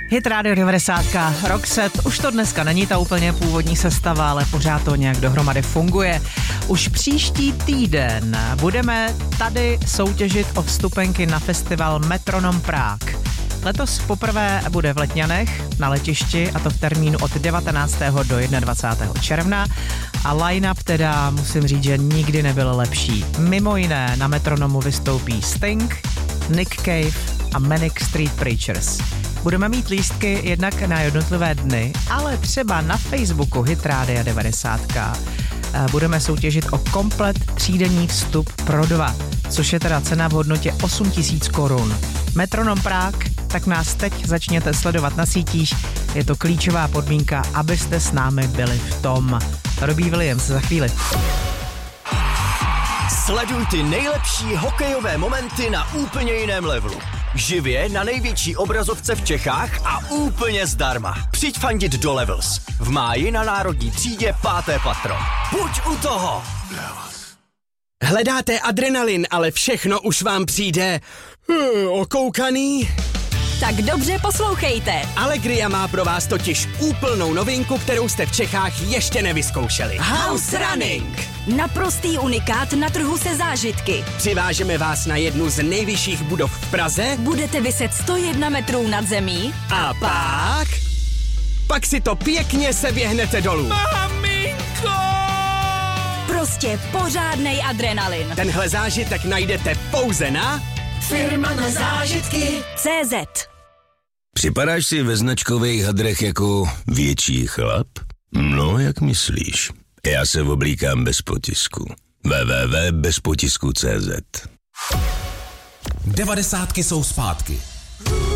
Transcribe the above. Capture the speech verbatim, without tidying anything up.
Hit Radio devadesát, Roxette, už to dneska není ta úplně původní sestava, ale pořád to nějak dohromady funguje. Už příští týden budeme tady soutěžit o vstupenky na festival Metronom Prague. Letos poprvé bude v Letňanech na letišti, a to v termínu od devatenáctého do dvacátého prvního června. A line-up teda musím říct, že nikdy nebyl lepší. Mimo jiné na Metronomu vystoupí Sting, Nick Cave a Manic Street Preachers. Budeme mít lístky jednak na jednotlivé dny, ale třeba na Facebooku Hit Radio devadesát budeme soutěžit o komplet třídenní vstup pro dva, což je teda cena v hodnotě osm tisíc korun. Metronom Prague, tak nás teď začněte sledovat na sítích, je to klíčová podmínka, abyste s námi byli v tom. Robbie Williams za chvíli. Sleduj ty nejlepší hokejové momenty na úplně jiném levelu. Živě na největší obrazovce v Čechách a úplně zdarma. Přijď fandit do Levels. V máji na Národní třídě páté patro. Buď u toho! Hledáte adrenalin, ale všechno už vám přijde hmm, okoukaný? Tak dobře poslouchejte. Allegria má pro vás totiž úplnou novinku, kterou jste v Čechách ještě nevyzkoušeli. House Running! Naprostý unikát na trhu se zážitky. Přivážeme vás na jednu z nejvyšších budov v Praze. Budete viset sto jedna metrů nad zemí. A pak... Pak si to pěkně seběhnete dolů. Maminko! Prostě pořádnej adrenalin. Tenhle zážitek najdete pouze na... Firma na zážitky. cé zet. Připadáš si ve značkových hadrech jako větší chlap? No, jak myslíš? Já se oblíkám bez potisku. w w w tečka bez potisku tečka cé zet. Devadesátky jsou zpátky.